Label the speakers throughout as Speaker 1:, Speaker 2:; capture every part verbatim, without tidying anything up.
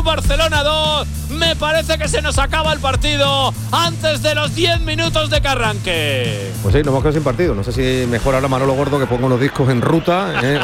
Speaker 1: Barcelona dos. Me parece que se nos acaba el partido antes de los diez minutos de que arranque.
Speaker 2: Pues sí, nos hemos quedado sin partido. No sé si mejor ahora Manolo Gordo que ponga unos discos en ruta. ¿eh?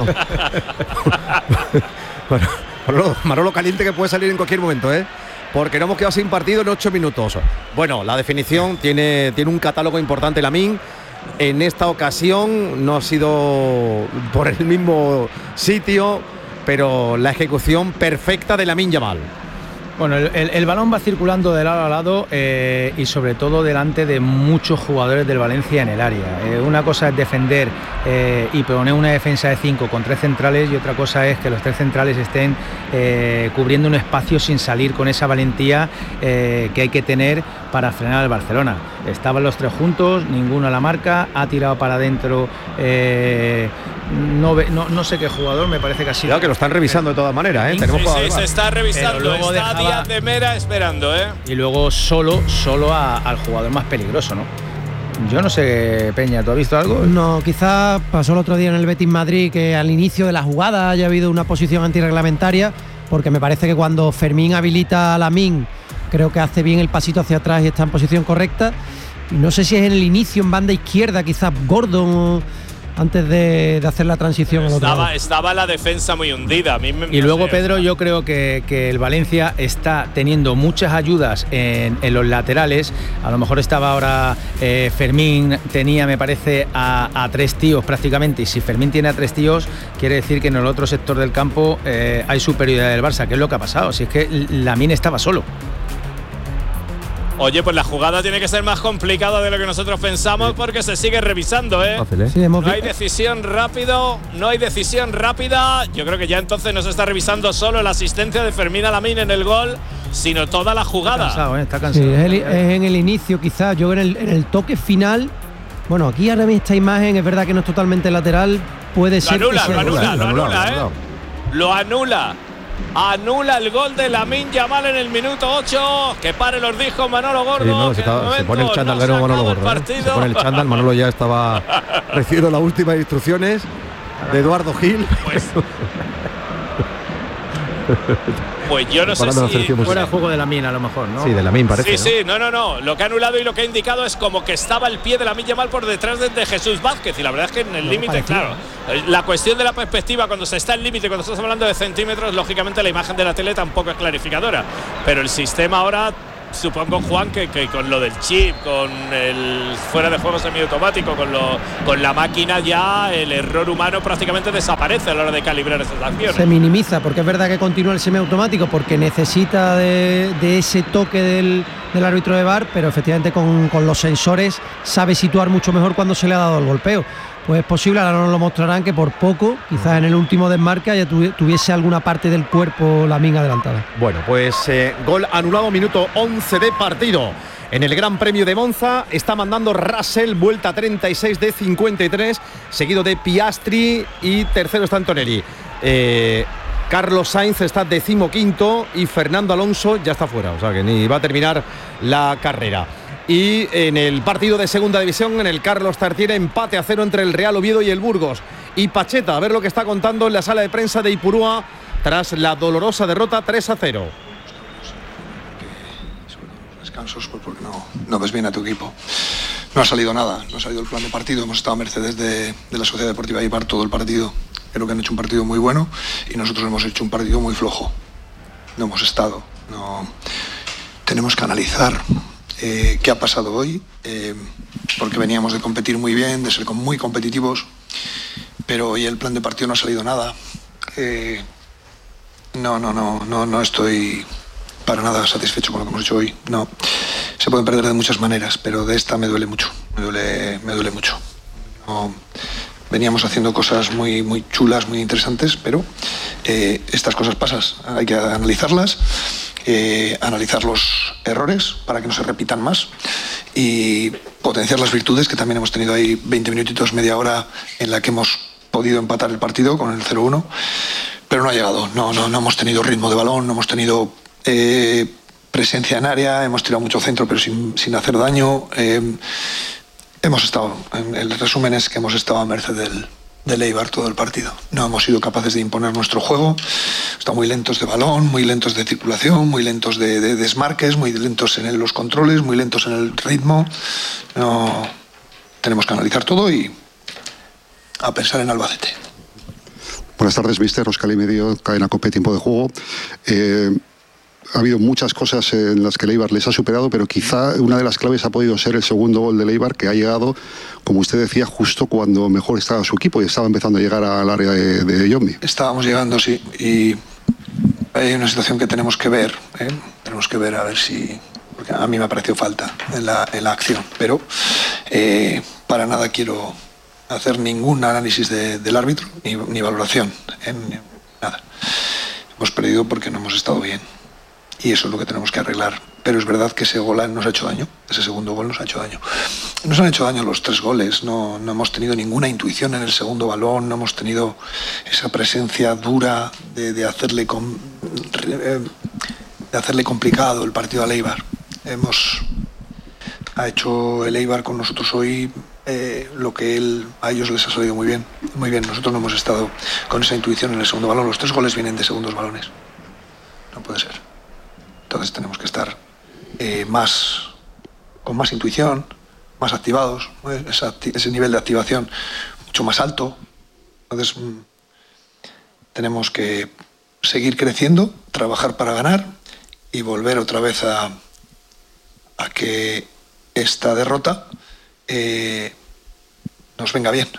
Speaker 2: Bueno, Manolo, Manolo caliente que puede salir en cualquier momento, ¿eh? Porque no hemos quedado sin partido en ocho minutos. Bueno, la definición tiene, tiene un catálogo importante, Lamine. En esta ocasión no ha sido por el mismo sitio, pero la ejecución perfecta de Lamine Yamal.
Speaker 3: Bueno, el, el, el balón va circulando de lado a lado eh, y sobre todo delante de muchos jugadores del Valencia en el área. Eh, una cosa es defender eh, y poner una defensa de cinco con tres centrales, y otra cosa es que los tres centrales estén eh, cubriendo un espacio sin salir con esa valentía eh, que hay que tener para frenar al Barcelona. Estaban los tres juntos, ninguno a la marca, ha tirado para adentro. Eh, no, no, no sé qué jugador, me parece que ha sido.
Speaker 2: Claro que lo están revisando de todas maneras, ¿eh?
Speaker 1: Tenemos sí, sí, se está revisando, está dejaba... Díaz de Mera esperando, ¿eh?
Speaker 3: Y luego solo, solo a, al jugador más peligroso, ¿no? Yo no sé, Peña, ¿tú has visto algo?
Speaker 4: No, quizás pasó el otro día en el Betis Madrid que al inicio de la jugada haya habido una posición antirreglamentaria, porque me parece que cuando Fermín habilita a Lamine, creo que hace bien el pasito hacia atrás y está en posición correcta. Y no sé si es en el inicio, en banda izquierda, quizás Gordon, antes de, de hacer la transición al otro
Speaker 1: estaba,
Speaker 4: lado.
Speaker 1: Estaba la defensa muy hundida. A mí me,
Speaker 3: y
Speaker 1: no
Speaker 3: luego,
Speaker 1: sé,
Speaker 3: Pedro,
Speaker 1: o sea.
Speaker 3: yo creo que, que el Valencia está teniendo muchas ayudas en, en los laterales. A lo mejor estaba ahora eh, Fermín, tenía, me parece, a, a tres tíos prácticamente. Y si Fermín tiene a tres tíos, quiere decir que en el otro sector del campo eh, hay superioridad del Barça, que es lo que ha pasado. Si es que Lamine estaba solo.
Speaker 1: Oye, pues la jugada tiene que ser más complicada de lo que nosotros pensamos, porque se sigue revisando, ¿eh?
Speaker 2: Fácil, ¿eh?
Speaker 4: Sí, hemos...
Speaker 1: No hay decisión rápido, no hay decisión rápida. Yo creo que ya entonces no se está revisando solo la asistencia de Fermín a Lamine en el gol, sino toda la jugada.
Speaker 3: Está cansado, ¿eh? Está cansado.
Speaker 4: Sí, es, el, es en el inicio, quizás. Yo en el, en el toque final. Bueno, aquí ahora mismo esta imagen es verdad que no es totalmente lateral. Puede
Speaker 1: Lo
Speaker 4: ser.
Speaker 1: anula,
Speaker 4: que
Speaker 1: lo
Speaker 4: sea
Speaker 1: anula, lo
Speaker 2: anula,
Speaker 1: anula,
Speaker 2: lo
Speaker 1: ¿eh?
Speaker 2: anula.
Speaker 1: Lo anula. Anula el gol de Lamine Yamal en el minuto ocho. Que pare los discos Manolo Gordo.
Speaker 2: Sí, no, se, está, se pone el chándal no Manolo Gordo, ¿eh? Se pone el chándal. Manolo ya estaba recibiendo las últimas instrucciones de Eduardo Gil.
Speaker 1: Pues, pues yo no sé si
Speaker 3: fuera el juego de Lamine a lo mejor, ¿no?
Speaker 2: Sí, de Lamine parece.
Speaker 1: Sí,
Speaker 2: ¿no?
Speaker 1: sí, no, no, no. Lo que ha anulado y lo que ha indicado es como que estaba el pie de Lamine Yamal por detrás de, de Jesús Vázquez. Y la verdad es que en el límite, claro, la cuestión de la perspectiva, cuando se está en límite, cuando estás hablando de centímetros, lógicamente la imagen de la tele tampoco es clarificadora. Pero el sistema ahora, supongo, Juan, que, que con lo del chip, con el fuera de juego semiautomático, con, lo, con la máquina, ya el error humano prácticamente desaparece a la hora de calibrar esas acciones.
Speaker 4: Se minimiza, porque es verdad que continúa el semiautomático, porque necesita de, de ese toque del, del árbitro de V A R, pero efectivamente con, con los sensores sabe situar mucho mejor cuando se le ha dado el golpeo. Pues es posible, ahora nos lo mostrarán, que por poco, quizás en el último desmarque, haya tuviese alguna parte del cuerpo Lamine adelantada.
Speaker 2: Bueno, pues eh, gol anulado, minuto once de partido. En el Gran Premio de Monza está mandando Russell, vuelta treinta y seis de cincuenta y tres, seguido de Piastri, y tercero está Antonelli. Eh, Carlos Sainz está decimoquinto y Fernando Alonso ya está fuera, o sea que ni va a terminar la carrera. Y en el partido de segunda división, en el Carlos Tartiere, empate a cero entre el Real Oviedo y el Burgos. Y Pacheta, a ver lo que está contando en la sala de prensa de Ipurúa tras la dolorosa derrota tres a cero.
Speaker 5: Descansos, pues porque no, no ves bien a tu equipo. No ha salido nada, no ha salido el plan de partido. Hemos estado a mercedes de, de la Sociedad Deportiva Eibar todo el partido. Creo que han hecho un partido muy bueno y nosotros hemos hecho un partido muy flojo. No hemos estado. No. Tenemos que analizar Eh, qué ha pasado hoy, eh, porque veníamos de competir muy bien, de ser muy competitivos, pero hoy el plan de partido no ha salido nada. Eh, no, no, no, no, no estoy para nada satisfecho con lo que hemos hecho hoy. No, se pueden perder de muchas maneras, pero de esta me duele mucho, me duele, me duele mucho. No, veníamos haciendo cosas muy, muy chulas, muy interesantes, pero eh, estas cosas pasan, hay que analizarlas. Eh, analizar los errores para que no se repitan más y potenciar las virtudes, que también hemos tenido ahí veinte minutitos, media hora en la que hemos podido empatar el partido con el cero uno, pero no ha llegado, no, no, no hemos tenido ritmo de balón, no hemos tenido eh, presencia en área, hemos tirado mucho centro pero sin, sin hacer daño. eh, hemos estado, el resumen es que hemos estado a merced del, del Eibar todo el partido. No hemos sido capaces de imponer nuestro juego. Estamos muy lentos de balón, muy lentos de circulación, muy lentos de, de desmarques, muy lentos en el, los controles, muy lentos en el ritmo. No, tenemos que analizar todo y a pensar en Albacete.
Speaker 6: Buenas tardes, mister. Oscar y medio, Cadena COPE, tiempo de juego. Eh, ha habido muchas cosas en las que el Eibar les ha superado, pero quizá una de las claves ha podido ser el segundo gol del Eibar, que ha llegado, como usted decía, justo cuando mejor estaba su equipo y estaba empezando a llegar al área de, de Yombi.
Speaker 5: Estábamos llegando, sí, y hay una situación que tenemos que ver, ¿eh? Tenemos que ver a ver si... Porque a mí me ha parecido falta en la, en la acción, pero eh, para nada quiero hacer ningún análisis de, del árbitro, ni, ni valoración, ¿eh? Ni, nada. Hemos perdido porque no hemos estado bien. Y eso es lo que tenemos que arreglar. Pero es verdad que ese gol nos ha hecho daño. Ese segundo gol nos ha hecho daño. Nos han hecho daño los tres goles. No, no hemos tenido ninguna intuición en el segundo balón. No hemos tenido esa presencia dura de, de, hacerle, com, de hacerle complicado el partido al Eibar. Hemos, ha hecho el Eibar con nosotros hoy eh, lo que él, a ellos les ha salido muy bien. Muy bien. Nosotros no hemos estado con esa intuición en el segundo balón. Los tres goles vienen de segundos balones. No puede ser. Entonces tenemos que estar eh, más, con más intuición, más activados, ¿eh? Esa, ese nivel de activación mucho más alto. Entonces mmm, tenemos que seguir creciendo, trabajar para ganar y volver otra vez a, a que esta derrota eh, nos venga bien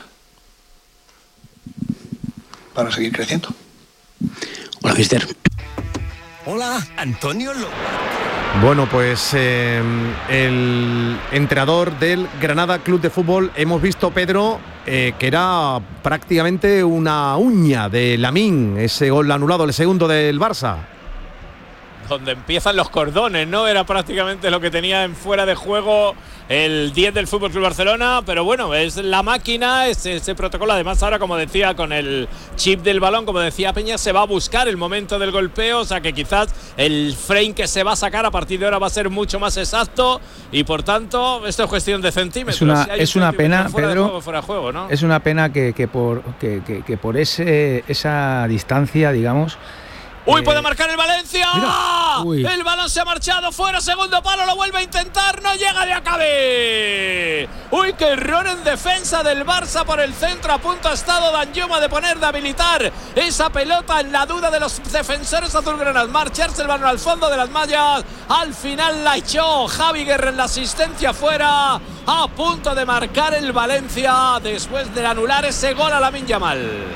Speaker 5: para seguir creciendo.
Speaker 7: Hola, mister.
Speaker 8: Hola, Antonio López.
Speaker 2: Bueno, pues eh, el entrenador del Granada Club de Fútbol, hemos visto, Pedro, eh, que era prácticamente una uña de Lamine, ese gol anulado, el segundo del Barça.
Speaker 1: Donde empiezan los cordones, ¿no? Era prácticamente lo que tenía en fuera de juego el diez del F C Barcelona, pero bueno, es la máquina, es ese protocolo. Además ahora, como decía, con el chip del balón, como decía Peña, se va a buscar el momento del golpeo, o sea que quizás el frame que se va a sacar a partir de ahora va a ser mucho más exacto y por tanto esto es cuestión de centímetros.
Speaker 3: Es una,
Speaker 1: si hay
Speaker 3: es
Speaker 1: un
Speaker 3: una pena,
Speaker 1: fuera
Speaker 3: Pedro,
Speaker 1: de juego, fuera de juego, ¿no?
Speaker 3: Es una pena que, que por, que, que, que por ese, esa distancia, digamos.
Speaker 1: ¡Uy,
Speaker 3: eh,
Speaker 1: puede marcar el Valencia!
Speaker 3: Mira,
Speaker 1: el balón se ha marchado fuera, segundo palo, lo vuelve a intentar, no llega de acabe. ¡Uy, qué error en defensa del Barça por el centro! A punto ha estado Danjuma de poner, de habilitar esa pelota en la duda de los defensores azulgranas. Marcharse el balón al fondo de las mallas. Al final la echó Javi Guerra en la asistencia fuera. A punto de marcar el Valencia después de anular ese gol a Lamine Yamal.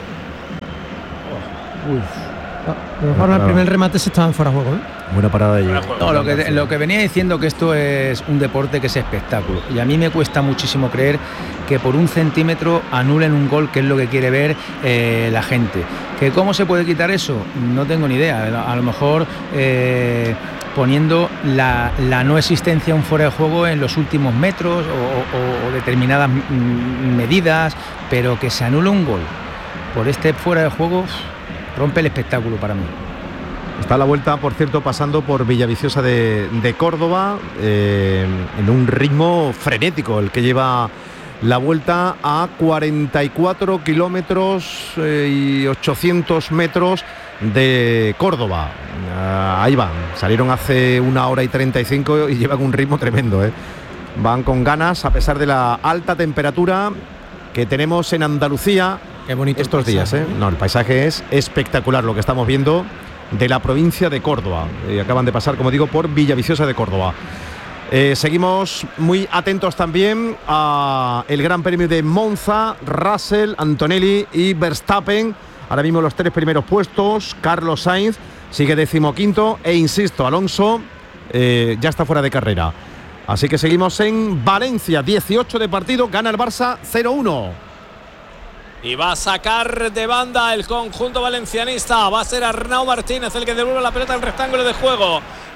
Speaker 4: Uy. A lo mejor el primer remate se estaban fuera de juego, ¿eh?
Speaker 2: Buena parada de allí.
Speaker 3: No, lo que, lo que venía diciendo que esto es un deporte que es espectáculo. Y a mí me cuesta muchísimo creer que por un centímetro anulen un gol, que es lo que quiere ver eh, la gente. ¿Que cómo se puede quitar eso? No tengo ni idea. A lo mejor eh, poniendo la, la no existencia de un fuera de juego en los últimos metros o, o, o determinadas medidas, pero que se anule un gol por este fuera de juego rompe el espectáculo para mí.
Speaker 2: Está a la vuelta, por cierto, pasando por Villaviciosa de, de Córdoba, eh, en un ritmo frenético, el que lleva la vuelta a cuarenta y cuatro kilómetros eh, y ochocientos metros de Córdoba. Uh, ahí van, salieron hace una hora y treinta y cinco y llevan un ritmo tremendo, ¿eh? Van con ganas, a pesar de la alta temperatura que tenemos en Andalucía.
Speaker 4: Qué bonito
Speaker 2: estos días, ¿eh? No, el paisaje es espectacular, lo que estamos viendo de la provincia de Córdoba. Eh, acaban de pasar, como digo, por Villaviciosa de Córdoba. Eh, seguimos muy atentos también a el Gran Premio de Monza. Russell, Antonelli y Verstappen. Ahora mismo los tres primeros puestos. Carlos Sainz sigue decimoquinto. E insisto, Alonso eh, ya está fuera de carrera. Así que seguimos en Valencia. dieciocho de partido. Gana el Barça cero uno.
Speaker 1: Y va a sacar de banda el conjunto valencianista. Va a ser Arnau Martínez el que devuelve la pelota al rectángulo de juego.